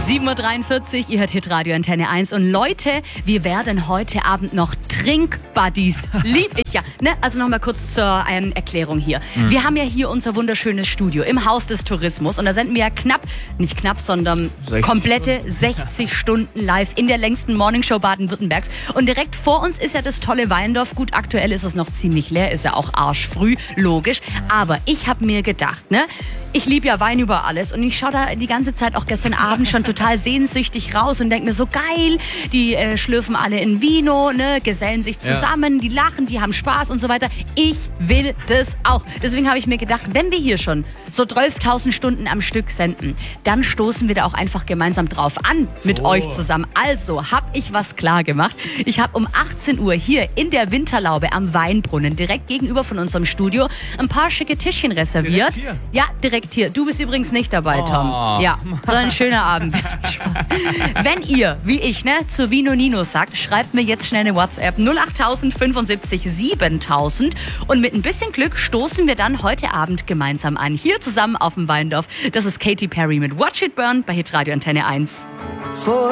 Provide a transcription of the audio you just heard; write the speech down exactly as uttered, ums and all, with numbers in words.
sieben Uhr dreiundvierzig, ihr hört Hitradio Antenne eins. Und Leute, wir werden heute Abend noch Trinkbuddies. Lieb ich ja. Ne? Also nochmal kurz zur ähm, Erklärung hier. Mhm. Wir haben ja hier unser wunderschönes Studio im Haus des Tourismus. Und da senden wir ja knapp, nicht knapp, sondern komplette Stunden. sechzig Stunden live in der längsten Morningshow Baden-Württembergs. Und direkt vor uns ist ja das tolle Weindorf. Gut, aktuell ist es noch ziemlich leer, ist ja auch arschfrüh, logisch. Aber ich habe mir gedacht, ne? Ich liebe ja Wein über alles und ich schaue da die ganze Zeit auch gestern Abend schon total sehnsüchtig raus und denke mir so geil, die äh, schlürfen alle in Vino, ne, gesellen sich zusammen, ja. Die lachen, die haben Spaß und so weiter. Ich will das auch. Deswegen habe ich mir gedacht, wenn wir hier schon so zwölftausend Stunden am Stück senden, dann stoßen wir da auch einfach gemeinsam drauf an so. Mit euch zusammen. Also habe ich was klar gemacht. Ich habe um achtzehn Uhr hier in der Winterlaube am Weinbrunnen, direkt gegenüber von unserem Studio, ein paar schicke Tischchen reserviert. Direkt hier? Ja, direkt hier. Du bist übrigens nicht dabei, Tom. Oh. Ja, so ein schöner Abend. Spaß. Wenn ihr, wie ich, ne, zu Vino Nino sagt, schreibt mir jetzt schnell eine WhatsApp null acht null fünf sieben siebentausend und mit ein bisschen Glück stoßen wir dann heute Abend gemeinsam an. Hier zusammen auf dem Weindorf. Das ist Katy Perry mit Watch It Burn bei Hitradio Antenne eins.